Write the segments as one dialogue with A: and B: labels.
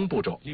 A: 生步骤。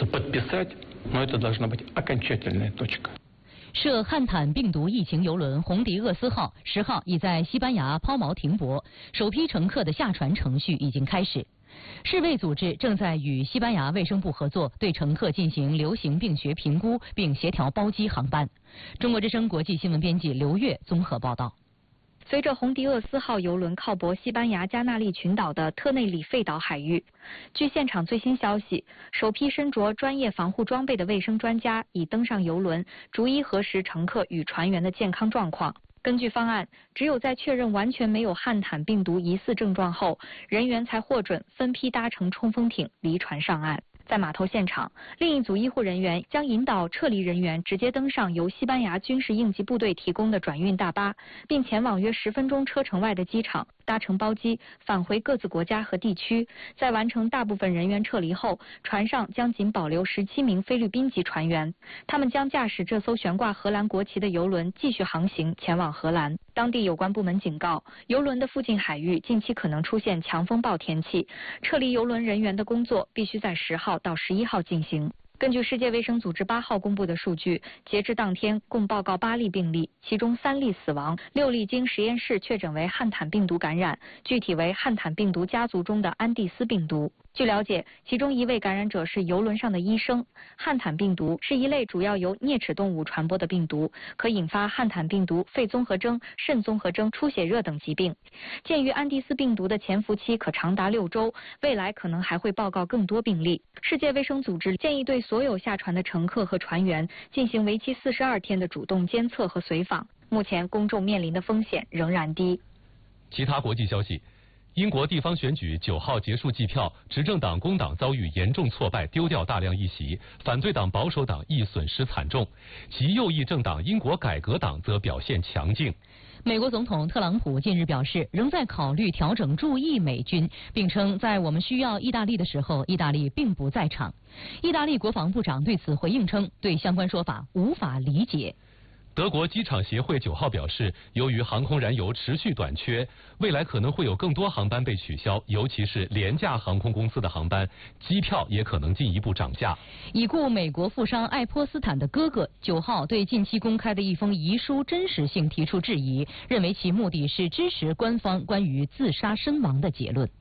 B: 涉汉坦病毒疫情邮轮红迪厄斯号10号已在西班牙抛锚停泊，首批乘客的下船程序已经开始。世卫组织正在与西班牙卫生部合作，对乘客进行流行病学评估，并协调包机航班。中国之声国际新闻编辑刘越综合报道。
C: 随着红迪厄斯号邮轮靠泊西班牙加那利群岛的特内里费岛海域，据现场最新消息，首批身着专业防护装备的卫生专家已登上邮轮，逐一核实乘客与船员的健康状况。根据方案，只有在确认完全没有汉坦病毒疑似症状后，人员才获准分批搭乘冲锋艇离船上岸。在码头现场，另一组医护人员将引导撤离人员直接登上由西班牙军事应急部队提供的转运大巴，并前往约10分钟车程外的机场，搭乘包机返回各自国家和地区。在完成大部分人员撤离后，船上将仅保留17名菲律宾籍船员，他们将驾驶这艘悬挂荷兰国旗的邮轮继续航行前往荷兰。当地有关部门警告，邮轮的附近海域近期可能出现强风暴天气，撤离邮轮人员的工作必须在10号到11号进行。根据世界卫生组织8号公布的数据，截至当天共报告8例病例，其中3例死亡，6例经实验室确诊为汉坦病毒感染，具体为汉坦病毒家族中的安地斯病毒。据了解，其中1位感染者是邮轮上的医生。汉坦病毒是一类主要由啮齿动物传播的病毒，可引发汉坦病毒肺综合征、肾综合征、出血热等疾病。鉴于安地斯病毒的潜伏期可长达6周，未来可能还会报告更多病例。世界卫生组织建议对所有下船的乘客和船员进行为期42天的主动监测和随访。目前公众面临的风险仍然低。
D: 其他国际消息。英国地方选举9号结束计票，执政党工党遭遇严重挫败，丢掉大量议席；反对党保守党亦损失惨重。极右翼政党英国改革党则表现强劲。
B: 美国总统特朗普近日表示，仍在考虑调整驻意美军，并称在我们需要意大利的时候，意大利并不在场。意大利国防部长对此回应称，对相关说法无法理解。
D: 德国机场协会9号表示，由于航空燃油持续短缺，未来可能会有更多航班被取消，尤其是廉价航空公司的航班，机票也可能进一步涨价。
B: 已故美国富商爱泼斯坦的哥哥9号对近期公开的一封遗书真实性提出质疑，认为其目的是支持官方关于自杀身亡的结论。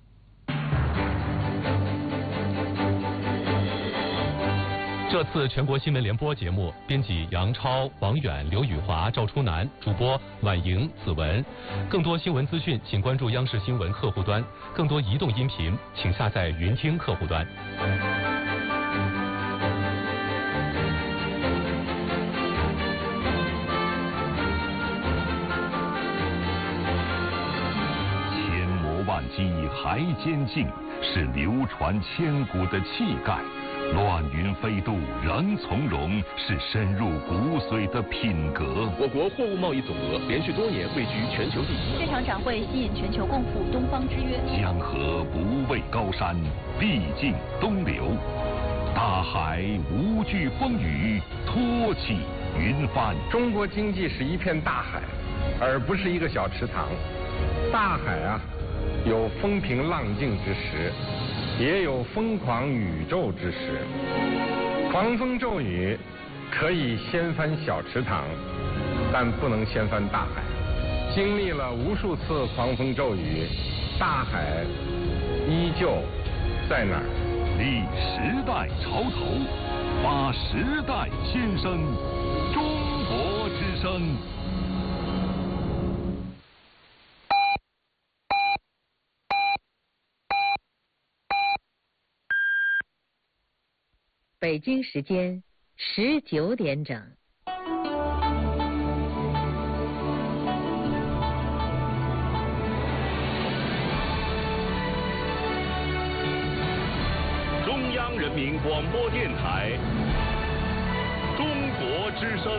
D: 这次全国新闻联播节目，编辑杨超、王远、刘宇华、赵初南，主播婉莹、子文。更多新闻资讯，请关注央视新闻客户端；更多移动音频，请下载云听客户端。
E: 千磨万击还坚劲，是流传千古的气概。乱云飞渡仍从容，是深入骨髓的品格。
A: 我国货物贸易总额连续多年位居全球第一。
C: 这场展会吸引全球共赴东方之约。
E: 江河不畏高山，必尽东流。大海无惧风雨，托起云帆。
F: 中国经济是一片大海，而不是一个小池塘。大海啊，有风平浪静之时，也有疯狂宇宙之时。狂风骤雨可以掀翻小池塘，但不能掀翻大海。经历了无数次狂风骤雨，大海依旧在那儿。
E: 立时代潮头，发时代先声，中国之声。
G: 北京时间19点整。
E: 中央人民广播电台，中国之声。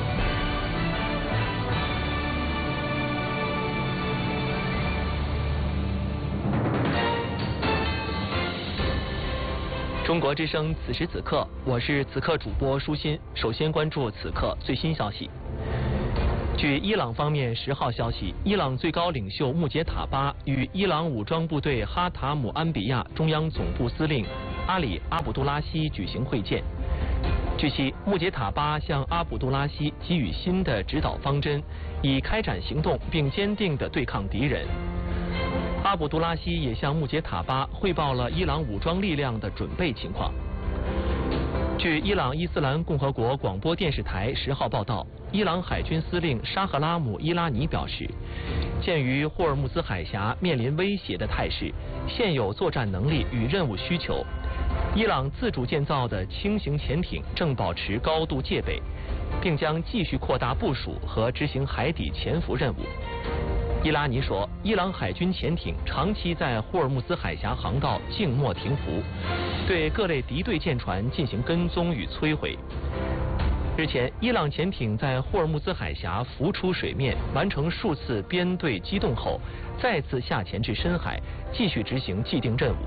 H: 中国之声此时此刻，我是此刻主播舒心。首先关注此刻最新消息。据伊朗方面10号消息，伊朗最高领袖穆杰塔巴与伊朗武装部队哈塔姆安比亚中央总部司令阿里·阿卜杜拉希举行会见。据悉，穆杰塔巴向阿卜杜拉希给予新的指导方针，以开展行动并坚定地对抗敌人。阿卜杜拉希也向穆杰塔巴汇报了伊朗武装力量的准备情况。据伊朗伊斯兰共和国广播电视台10号报道，伊朗海军司令沙赫拉姆·伊拉尼表示，鉴于霍尔木兹海峡面临威胁的态势，现有作战能力与任务需求，伊朗自主建造的轻型潜艇正保持高度戒备，并将继续扩大部署和执行海底潜伏任务。伊拉尼说，伊朗海军潜艇长期在霍尔木兹海峡航道静默停伏，对各类敌对舰船进行跟踪与摧毁。日前，伊朗潜艇在霍尔木兹海峡浮出水面，完成数次编队机动后，再次下潜至深海，继续执行既定任务。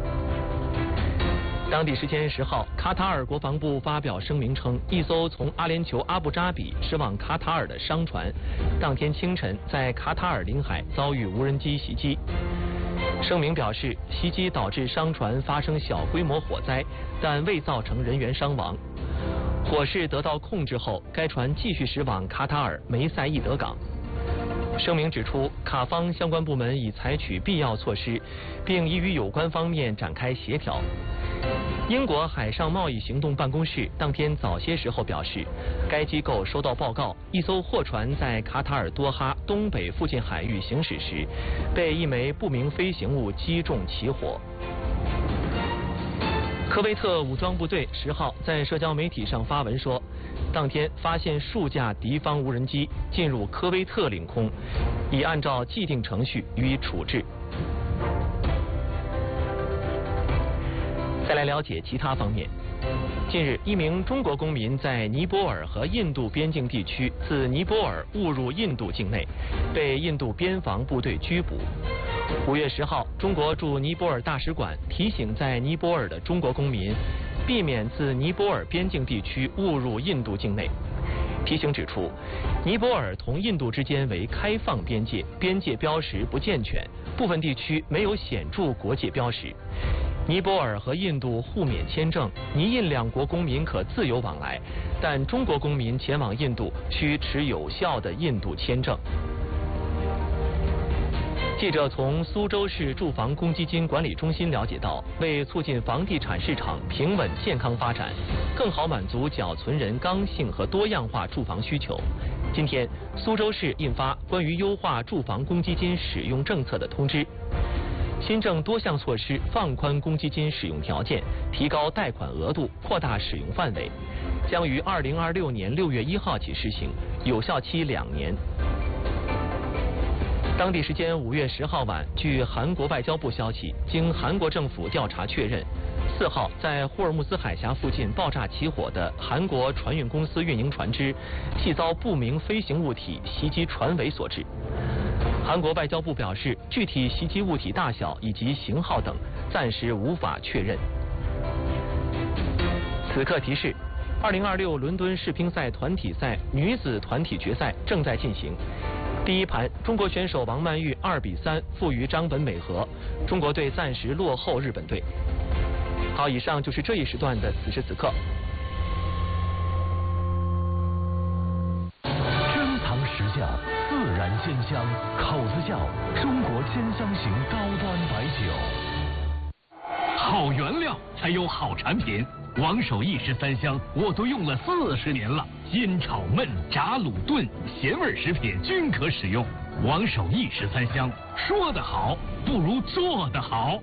H: 当地时间10号，卡塔尔国防部发表声明称，一艘从阿联酋阿布扎比驶往卡塔尔的商船，当天清晨在卡塔尔领海遭遇无人机袭击。声明表示，袭击导致商船发生小规模火灾，但未造成人员伤亡。火势得到控制后，该船继续驶往卡塔尔梅赛义德港。声明指出，卡方相关部门已采取必要措施，并已与有关方面展开协调。英国海上贸易行动办公室当天早些时候表示，该机构收到报告，一艘货船在卡塔尔多哈东北附近海域行驶时，被一枚不明飞行物击中起火。科威特武装部队10号在社交媒体上发文说，当天发现数架敌方无人机进入科威特领空，已按照既定程序予以处置。再来了解其他方面。近日，一名中国公民在尼泊尔和印度边境地区自尼泊尔误入印度境内，被印度边防部队拘捕。5月10号，中国驻尼泊尔大使馆提醒在尼泊尔的中国公民，避免自尼泊尔边境地区误入印度境内。提醒指出，尼泊尔同印度之间为开放边界，边界标识不健全，部分地区没有显著国界标识。尼泊尔和印度互免签证，尼印两国公民可自由往来，但中国公民前往印度需持有效的印度签证。记者从苏州市住房公积金管理中心了解到，为促进房地产市场平稳健康发展，更好满足缴存人刚性和多样化住房需求，今天苏州市印发关于优化住房公积金使用政策的通知，新政多项措施放宽公积金使用条件，提高贷款额度，扩大使用范围，将于2026年6月1号起施行，有效期2年。当地时间5月10号晚，据韩国外交部消息，经韩国政府调查确认，4号在霍尔木兹海峡附近爆炸起火的韩国船运公司运营船只，系遭不明飞行物体袭击船尾所致。韩国外交部表示，具体袭击物体大小以及型号等暂时无法确认。此刻提示，2026伦敦世乒赛团体赛女子团体决赛正在进行。第一盘，中国选手王曼玉2比3负于张本美和，中国队暂时落后日本队。好，以上就是这一时段的此时此刻。
E: 珍藏实窖，自然鲜香，口子窖，中国鲜香型高端白酒。好原料才有好产品。王守义13香，我都用了40年了，煎炒焖炸卤炖，咸味食品均可使用。王守义13香，说得好不如做得好。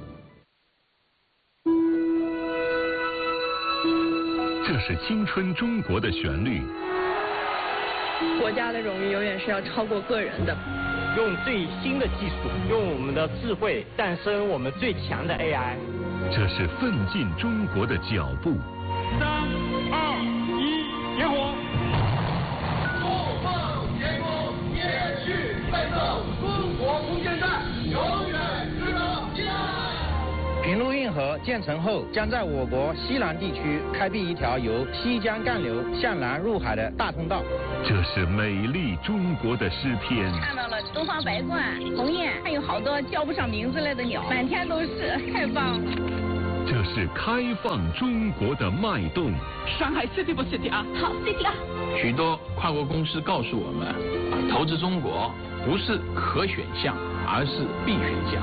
E: 这是青春中国的旋律。
I: 国家的荣誉永远是要超过个人的。
J: 用最新的技术，用我们的智慧诞生我们最强的 AI。
E: 这是奋进中国的脚步。
K: 3、2、1，点火！怒放天空，延续奋斗，中国空间站永远值得纪念。
L: 平陆运河建成后，将在我国西南地区开辟一条由西江干流向南入海的大通道。
E: 这是美丽中国的诗篇。
M: 看到了东方白鹳、鸿雁，还有好多叫不上名字来的鸟，满天都是，太棒了。
E: 这是开放中国的脉动。
M: 上海 City 不 City 啊？好 City 啊！
N: 许多跨国公司告诉我们，投资中国不是可选项，而是必选项。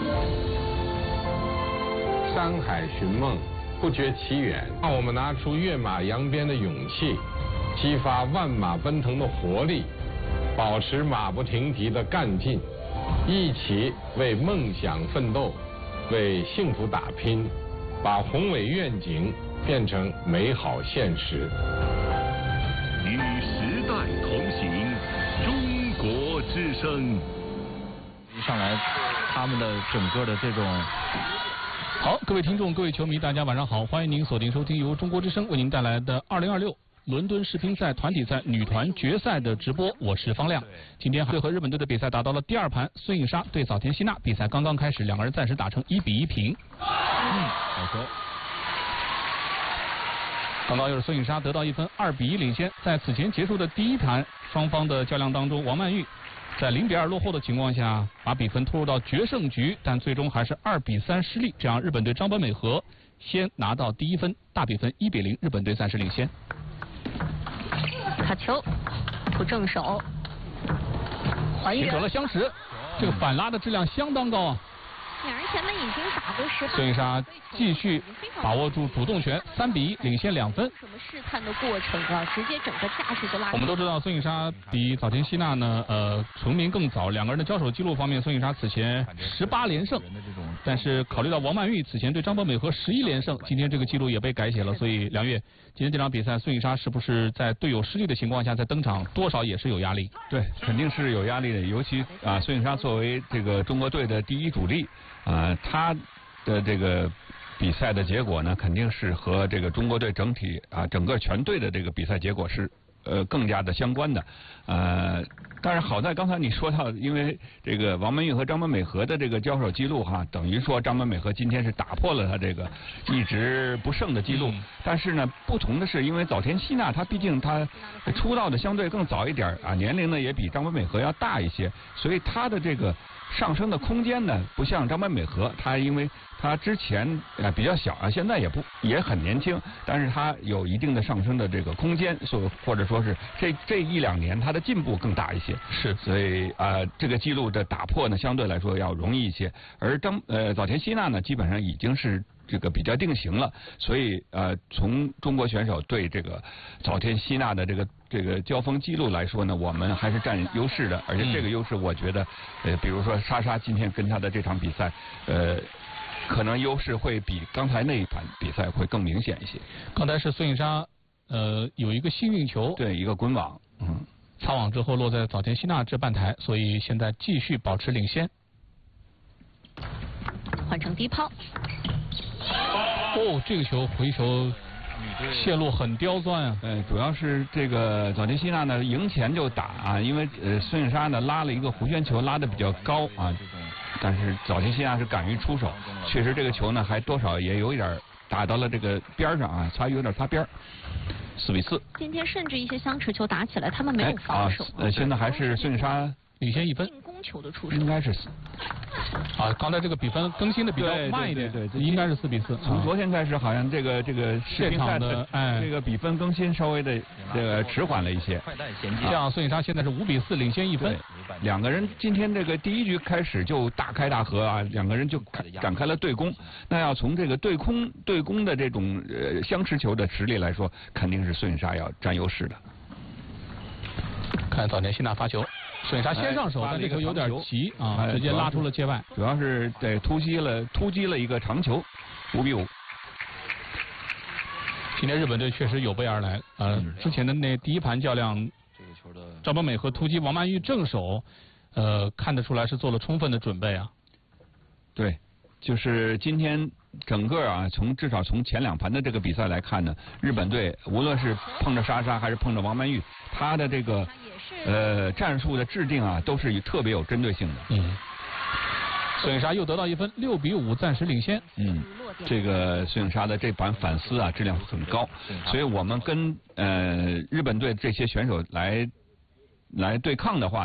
F: 山海寻梦，不觉其远。让我们拿出跃马扬鞭的勇气，激发万马奔腾的活力，保持马不停蹄的干劲，一起为梦想奋斗，为幸福打拼，把宏伟愿景变成美好现实。
E: 与时代同行，中国之声。
O: 一上来，他们的整个的这种。
P: 好，各位听众、各位球迷，大家晚上好！欢迎您锁定收听由中国之声为您带来的2026伦敦世乒赛团体赛女团决赛的直播，我是方亮。今天队和日本队的比赛打到了第二盘，孙颖莎对早田希娜，比赛刚刚开始，两个人暂时打成1-1平。好球！刚刚又是孙颖莎得到1分，2-1领先。在此前结束的第一盘双方的较量当中，王曼玉在0-2落后的情况下，把比分拖入到决胜局，但最终还是2-3失利，这样日本队张本美和先拿到第1分，大比分1-0，日本队暂时领先。
Q: 卡球，不正手，还原。
P: 形成了相持，这个反拉的质量相当高啊。
Q: 两人前面已经打过18。
P: 孙颖莎继续把握住主动权，3-1领先2分。
Q: 什么试探的过程啊？直接整个架势就拉。
P: 我们都知道孙颖莎比早田希娜呢成名更早，两个人的交手记录方面，孙颖莎此前18连胜，但是考虑到王曼玉此前对张本美和11连胜，今天这个记录也被改写了，所以梁月，今天这场比赛孙颖莎是不是在队友失利的情况下再登场，多少也是有压力？
R: 对，肯定是有压力的，尤其孙颖莎作为这个中国队的第一主力。他的这个比赛的结果呢，肯定是和这个中国队整体整个全队的这个比赛结果是更加的相关的。但是好在刚才你说到，因为这个王曼玉和张本美和的这个交手记录等于说张本美和今天是打破了他这个一直不胜的记录。但是呢，不同的是，因为早田希娜她毕竟她出道的相对更早一点年龄呢也比张本美和要大一些，所以她的这个上升的空间呢，不像张本美和，她因为她之前比较小现在也很年轻，但是她有一定的上升的这个空间，或者说是这1-2年她的进步更大一些。
P: 是，
R: 所以这个记录的打破呢，相对来说要容易一些。而早田希娜呢，基本上已经是这个比较定型了，所以从中国选手对这个早田希娜的这个交锋记录来说呢，我们还是占优势的，而且这个优势我觉得比如说莎莎今天跟她的这场比赛可能优势会比刚才那一盘比赛会更明显一些。
P: 刚才是孙颖莎有一个幸运球，
R: 对，一个滚网，
P: 擦网之后落在早田希娜这半台，所以现在继续保持领先。
Q: 换成低抛。
P: 这个球回球线路很刁钻啊。
R: 主要是这个早田希娜呢赢前就打因为孙颖莎呢拉了一个弧旋球，拉得比较高但是早田希娜是敢于出手，确实这个球呢还多少也有一点打到了这个边上有点擦边。4-4。
Q: 今天甚至一些相持球打起来，他们没有防守。
R: 现在还是孙颖莎
P: 领先1分。
Q: 进攻球的出手
R: 应该是
P: 刚才这个比分更新的比较慢一点，
R: 对，
P: 应该是4-4。
R: 从昨天开始，好像这个世乒赛的这个比分更新稍微的这个迟缓了一些。
P: 这样孙颖莎现在是5-4领先1分。
R: 两个人今天这个第一局开始就大开大合两个人就展开了对攻。那要从这个对攻的这种相持球的实力来说，肯定是孙颖莎要占优势的。
P: 看早田希娜发球。孙颖莎先上手，但这球有点急直接拉出了界外。
R: 主要是突击了一个长球，5-5。
P: 今天日本队确实有备而来，之前的那第一盘较量，张本美和突击王曼玉正手，看得出来是做了充分的准备啊。
R: 对，就是今天整个至少从前2盘的这个比赛来看呢，日本队无论是碰着莎莎还是碰着王曼玉，他的这个战术的制定都是特别有针对性的。
P: 孙颖莎又得到1分，6-5暂时领先。
R: 这个孙颖莎的这盘反思质量很高，所以我们跟日本队这些选手来对抗的话。